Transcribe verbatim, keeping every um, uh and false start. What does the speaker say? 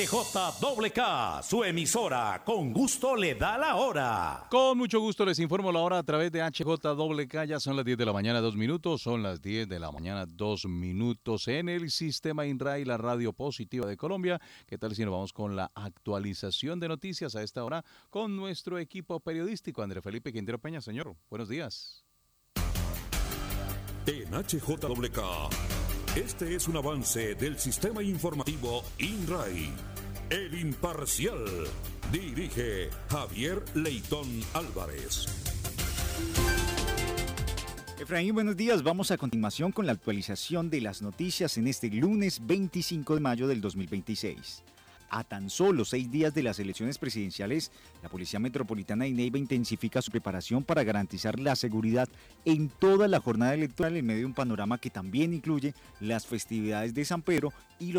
J K, su emisora, con gusto le da la hora. Con mucho gusto les informo la hora a través de H J K. Ya son las diez de la mañana, dos minutos. Son las diez de la mañana, dos minutos en el sistema INRAI, la radio positiva de Colombia. ¿Qué tal si nos vamos con la actualización de noticias a esta hora con nuestro equipo periodístico? André Felipe Quintero Peña, señor. Buenos días. En H J K, este es un avance del sistema informativo INRAI. El Imparcial. Dirige Javier Leitón Álvarez. Efraín, buenos días. Vamos a continuación con la actualización de las noticias en este lunes veinticinco de mayo del dos mil veintiséis. A tan solo seis días de las elecciones presidenciales, la Policía Metropolitana de Neiva intensifica su preparación para garantizar la seguridad en toda la jornada electoral en medio de un panorama que también incluye las festividades de San Pedro y los